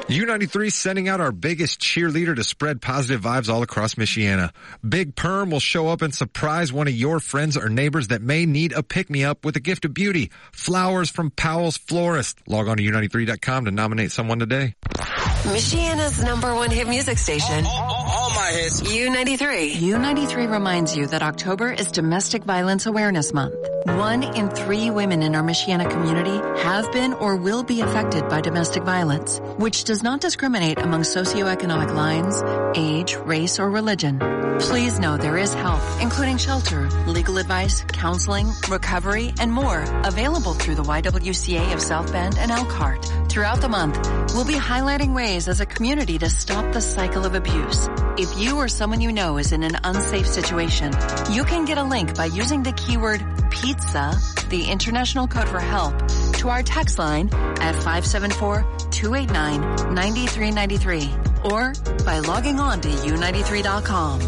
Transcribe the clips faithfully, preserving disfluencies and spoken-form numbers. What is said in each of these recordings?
U ninety-three sending out our biggest cheerleader to spread positive vibes all across Michiana. Big Perm will show up and surprise one of your friends or neighbors that may need a pick-me-up with a gift of beauty. Flowers from Powell's Florist. Log on to U ninety-three dot com to nominate someone today. Michiana's number one hit music station. All, all, all my hits. U ninety-three. U ninety-three reminds you that October is Domestic Violence Awareness Month. One in three women in our Michiana community have been or will be affected by domestic violence, which does not discriminate among socioeconomic lines, age, race, or religion. Please know there is help, including shelter, legal advice, counseling, recovery, and more, available through the Y W C A of South Bend and Elkhart. Throughout the month, we'll be highlighting ways as a community to stop the cycle of abuse. If you or someone you know is in an unsafe situation, you can get a link by using the keyword pizza, the international code for help, to our text line at five seven four, two eight nine, nine three nine three or by logging on to U ninety-three dot com.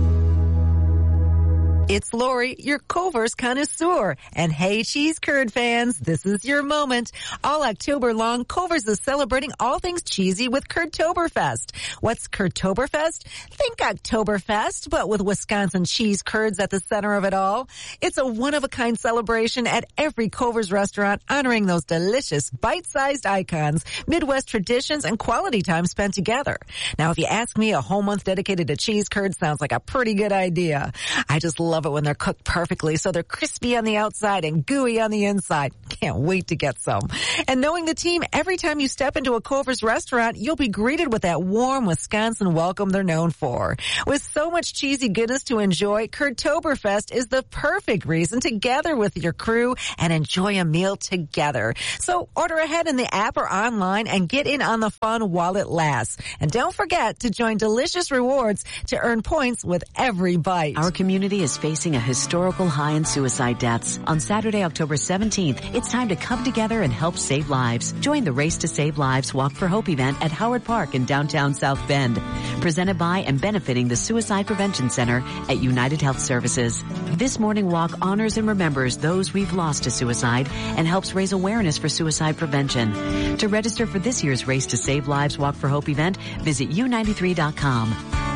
It's Lori, your Culver's connoisseur. And hey, cheese curd fans, this is your moment. All October long, Culver's is celebrating all things cheesy with Curtoberfest. What's Curtoberfest? Think Oktoberfest, but with Wisconsin cheese curds at the center of it all. It's a one-of-a-kind celebration at every Culver's restaurant, honoring those delicious, bite-sized icons, Midwest traditions, and quality time spent together. Now, if you ask me, a whole month dedicated to cheese curds sounds like a pretty good idea. I just love it when they're cooked perfectly, so they're crispy on the outside and gooey on the inside. Can't wait to get some. And knowing the team, every time you step into a Culver's restaurant, you'll be greeted with that warm Wisconsin welcome they're known for. With so much cheesy goodness to enjoy, Curtoberfest is the perfect reason to gather with your crew and enjoy a meal together. So order ahead in the app or online and get in on the fun while it lasts. And don't forget to join Delicious Rewards to earn points with every bite. Our community is facing a historical high in suicide deaths. On Saturday, October seventeenth, it's time to come together and help save lives. Join the Race to Save Lives Walk for Hope event at Howard Park in downtown South Bend. Presented by and benefiting the Suicide Prevention Center at United Health Services. This morning walk honors and remembers those we've lost to suicide and helps raise awareness for suicide prevention. To register for this year's Race to Save Lives Walk for Hope event, visit U ninety-three dot com.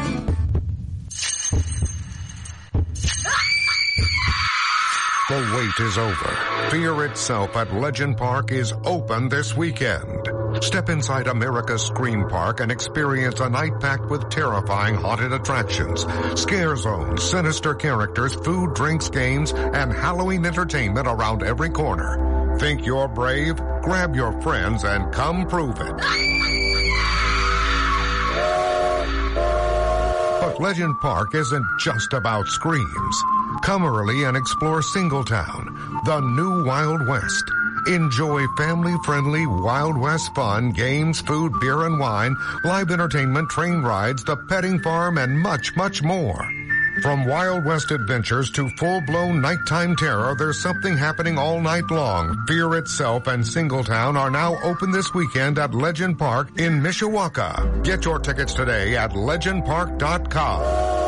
The wait is over. Fear itself at Legend Park is open this weekend. Step inside America's Scream Park and experience a night packed with terrifying haunted attractions, scare zones, sinister characters, food, drinks, games, and Halloween entertainment around every corner. Think you're brave? Grab your friends and come prove it. But Legend Park isn't just about screams. Come early and explore Singletown, the new Wild West. Enjoy family-friendly Wild West fun, games, food, beer and wine, live entertainment, train rides, the petting farm, and much, much more. From Wild West adventures to full-blown nighttime terror, there's something happening all night long. Fear itself and Singletown are now open this weekend at Legend Park in Mishawaka. Get your tickets today at legend park dot com.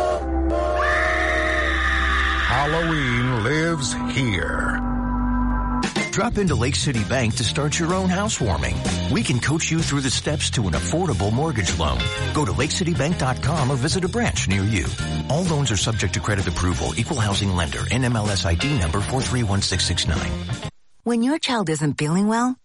Halloween lives here. Drop into Lake City Bank to start your own housewarming. We can coach you through the steps to an affordable mortgage loan. Go to lake city bank dot com or visit a branch near you. All loans are subject to credit approval. Equal housing lender. N M L S I D number four three one six six nine. When your child isn't feeling well,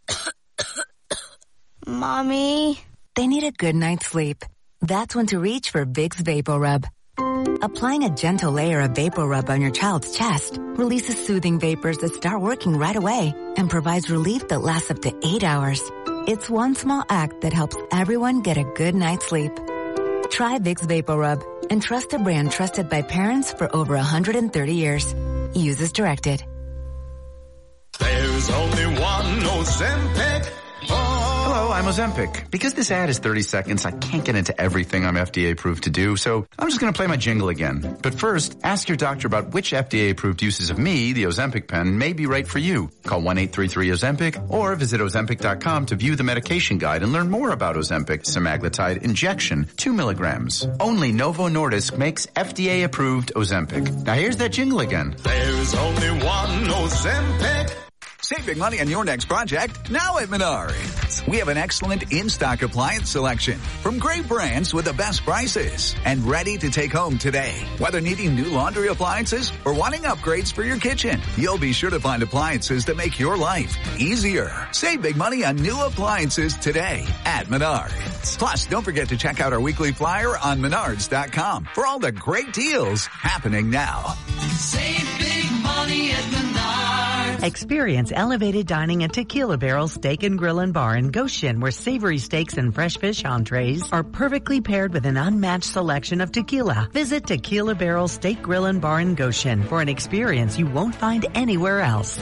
Mommy, they need a good night's sleep. That's when to reach for Vicks VapoRub. Applying a gentle layer of VapoRub on your child's chest releases soothing vapors that start working right away and provides relief that lasts up to eight hours. It's one small act that helps everyone get a good night's sleep. Try Vicks VapoRub and trust a brand trusted by parents for over one hundred thirty years. Use as directed. There's only one Ozempic. Hello, I'm Ozempic. Because this ad is thirty seconds, I can't get into everything I'm F D A approved to do, so I'm just going to play my jingle again. But first, ask your doctor about which F D A approved uses of me, the Ozempic pen, may be right for you. Call one eight three three Ozempic or visit ozempic dot com to view the medication guide and learn more about Ozempic semaglutide injection, two milligrams. Only Novo Nordisk makes F D A approved Ozempic. Now here's that jingle again. There's only one Ozempic. Save big money on your next project now at Menards. We have an excellent in-stock appliance selection from great brands with the best prices and ready to take home today. Whether needing new laundry appliances or wanting upgrades for your kitchen, you'll be sure to find appliances that make your life easier. Save big money on new appliances today at Menards. Plus, don't forget to check out our weekly flyer on menards dot com for all the great deals happening now. Save big money at Menards. Experience elevated dining at Tequila Barrel Steak and Grill and Bar in Goshen, where savory steaks and fresh fish entrees are perfectly paired with an unmatched selection of tequila. Visit Tequila Barrel Steak Grill and Bar in Goshen for an experience you won't find anywhere else.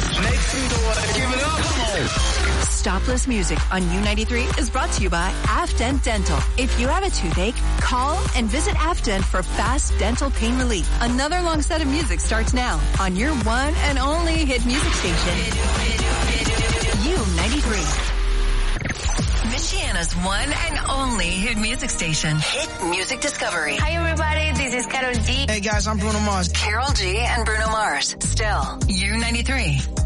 Stopless Music on U ninety-three is brought to you by Afdent Dental. If you have a toothache, call and visit Afdent for fast dental pain relief. Another long set of music starts now on your one and only hit music station, U ninety-three. Michiana's one and only hit music station, Hit Music Discovery. Hi everybody, this is Karol G. Hey guys, I'm Bruno Mars. Karol G and Bruno Mars. Still, U ninety-three.